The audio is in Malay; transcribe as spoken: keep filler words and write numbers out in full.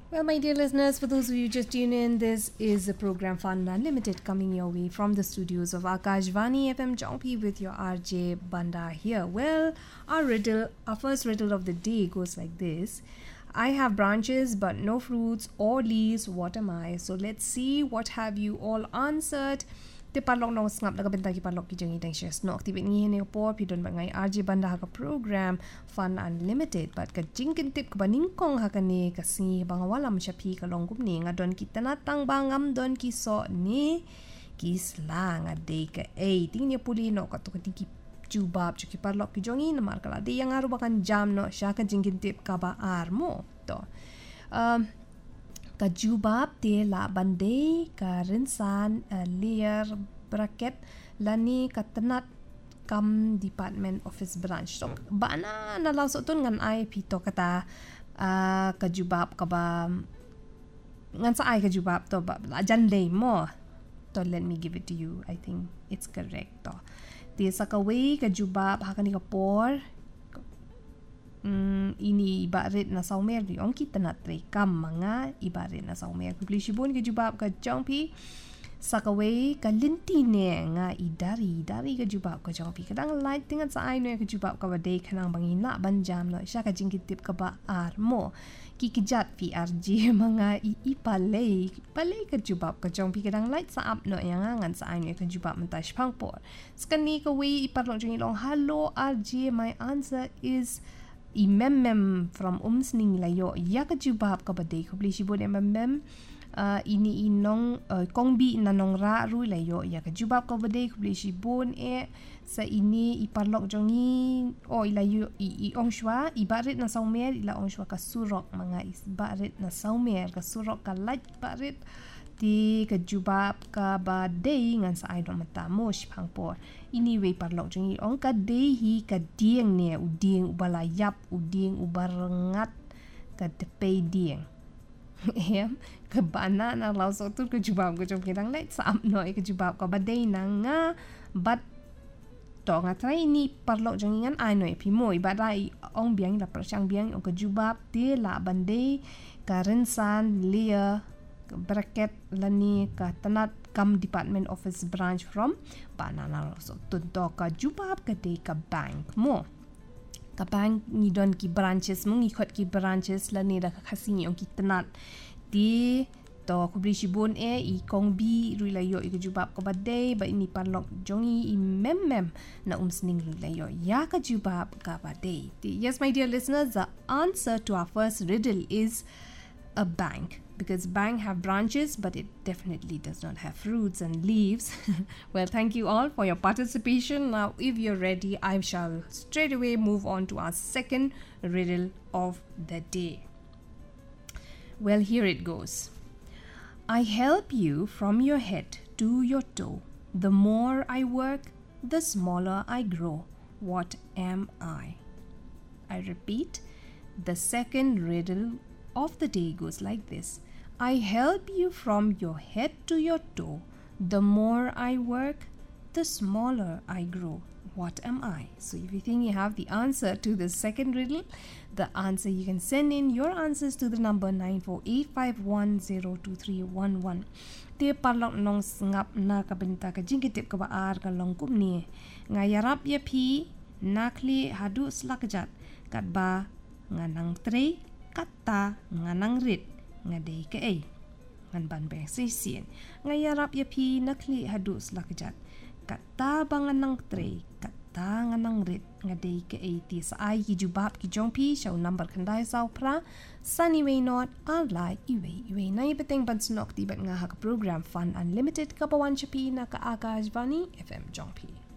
Well, my dear listeners, for those of you just tuned in, this is the program Fun Unlimited coming your way from the studios of Akashvani F M Jongpi with your R J Banda here. Well, our riddle, our first riddle of the day goes like this. I have branches but no fruits or leaves. What am I? So let's see what have you all answered. Te parlok nong ngap laga benta ki parlok ki jangi tang shares no activate ngi ne por pi don bangai R J Banda ka program Fun Unlimited but ka jingkin tip ka baning kong ha ka ne ka si bangawala ma pi ka long gup ni nga don ki tanatang bangam don ki so ni ki slang a de ka e ting ne puli no ka to ka ki jubab ki parlok ki jangi na mar kala de yang aru bakan jam no sha ka jingkin tip ka ba ar mo to um ka jubab te la bande ka rinsan uh, layer bracket lani ka tenat kam department office branch so bana na law so tun ngan ai pito kata uh, ka jubab ka ba ngan sa ai ka jubab to ba jan day mo to let me give it to you. I think it's correct to te sakaway ka jubab hakani ka por Mm, ini ibarat na saumer di ong kita na tre kam mga ibarat na saumer kupli shibun ke jubab ka jongpi sakaway ka lintine nga idari dari ka jubab ka jongpi kadang light tingan sa ay no ka jubab ka badai kanang bangin na banjam no siya ka jingkit tip ka ba ar mo kikijat P R G mga ipalay palay ka jubab ka jongpi kadang light sa up no yang ngan sa ay no ka jubab mentash pangpor skani ka way iparlong jing ilong hello R J, my answer is imemem from umsning layo ya ka jubab ka badai ko bli shibon emem uh, ini inong uh, kongbi nanong ra ru layo ya ka jubab ka badai ko bli shibon e sa ini iparlok jongi o ilayo i, i ongshwa ibarit na saumer ila ongshwa ka surok mga ibarit na saumer ka surok ka light barit ti ka jubab ka badai ngan sa idol mata mo shpangpor ini way parlok jongi ong ka dehi ka dieng ne uding ubalayap uding ubarengat ka depay dieng em ka bana na law so tu ka jubab ko jom kidang light sa am no ka jubab ka badai na nga bat to nga try ini parlok jongi ngan ai no pi mo ibadai ong biang la persang biang ong ka jubab ti la bandai ka rensan lia bracket lani ka tanat kam department office branch from banana so tunto ka jubab ka te ka bank mo ka bank ni don ki branches mo ngikot ki branches lani da ka kasing yung ki tanat di to kubri shibon e i kong bi ruilayo i ka jubab ka badai ba ini parlok jongi i memmem na umsning ruilayo ya ka jubab ka badai. Yes, my dear listeners, the answer to our first riddle is a bank, because bank have branches but it definitely does not have fruits and leaves. Well, thank you all for your participation. Now if you're ready, I shall straight away move on to our second riddle of the day. Well, here it goes. I help you from your head to your toe. The more I work, the smaller I grow. What am I? I repeat, the second riddle of the day goes like this. I help you from your head to your toe. The more I work, the smaller I grow. What am I? So if you think you have the answer to the second riddle, the answer you can send in your answers to the number nine four eight five one zero two three one one. Te parlok nong ngap na kabenta ka jingkitip ka baar ka longkum ni. Ngayarap ya pi nakli hadu slakjat kat ba nganang tre kata nganang rit ngaday ka ay ngan ban bang sisien ngayarap ya pi nakli hadu slakjat kata bangan nang tre kata nganang rit ngaday ka ay ti sa ay ki jubab ki jongpi show number kanday saw pra sunny way not alay iwe iwe na ibateng bansunok ti bat nga ha program Fun Unlimited kapawan chapi na ka Akashvani F M Jongpi.